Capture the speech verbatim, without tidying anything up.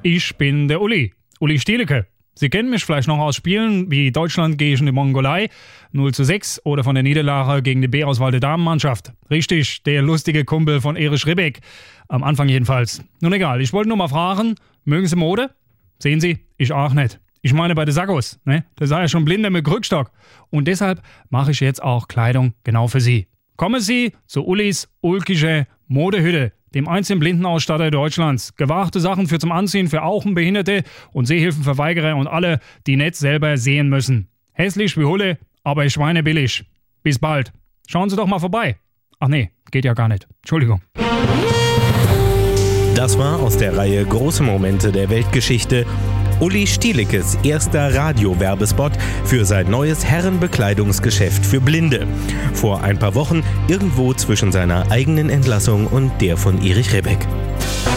Ich bin der Uli, Uli Stielecke. Sie kennen mich vielleicht noch aus Spielen wie Deutschland gegen die Mongolei null zu sechs oder von der Niederlage gegen die B-Auswahl Damenmannschaft. Richtig, der lustige Kumpel von Erich Ribbeck. Am Anfang jedenfalls. Nun egal, ich wollte nur mal fragen, mögen Sie Mode? Sehen Sie, ich auch nicht. Ich meine bei den Sackos, ne? Da sei ja schon blinder mit Krückstock. Und deshalb mache ich jetzt auch Kleidung genau für Sie. Kommen Sie zu Ulis ulkische Modehütte, dem einzigen Blindenausstatter Deutschlands. Gewagte Sachen für zum Anziehen für Augenbehinderte und Sehhilfenverweigerer und alle, die nicht selber sehen müssen. Hässlich wie Hulle, aber schweinebillig. Bis bald. Schauen Sie doch mal vorbei. Ach nee, geht ja gar nicht. Entschuldigung. Das war aus der Reihe Große Momente der Weltgeschichte Uli Stieleckes erster Radiowerbespot für sein neues Herrenbekleidungsgeschäft für Blinde. Vor ein paar Wochen irgendwo zwischen seiner eigenen Entlassung und der von Erich Ribbeck.